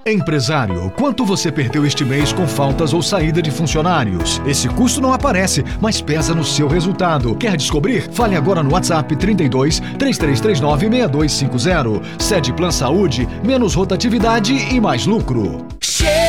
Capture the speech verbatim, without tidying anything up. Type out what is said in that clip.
Empresário, quanto você perdeu este mês com faltas ou saída de funcionários? Esse custo não aparece, mas pesa no seu resultado. Quer descobrir? Fale agora no WhatsApp trinta e dois, três três três nove, seis dois cinco zero. Cedplan Saúde, menos rotatividade e mais lucro.